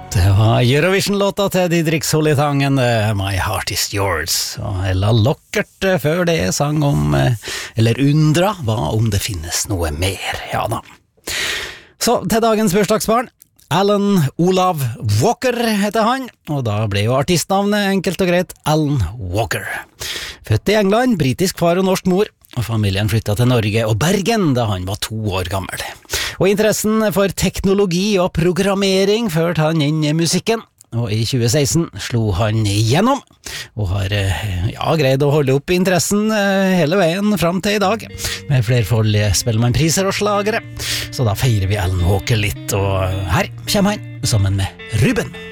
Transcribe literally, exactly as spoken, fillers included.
Det var Eurovision-låta til Didrik Solitangen, My Heart Is Yours. Og Ella Lockert før det sang om, eller undra, hva om det finnes noe mer? Ja da. Så til dagens bursdagsbarn. Alan Olav Walker heter han, og da ble jo artistnavnet enkelt og greit Alan Walker. Født i England, britisk far og norsk mor, og familien flyttet til Norge og Bergen da han var to år gammel. Og interessen for teknologi og programmering førte han inn i musikken, og i tjue seksten slo han igjennom, og har ja, greid å holde opp interessen hele veien fram til i dag, med flerfoldige spellemannpriser og slagere. Så da feirer vi Alan Walker litt, og her kommer han sammen med Ruben.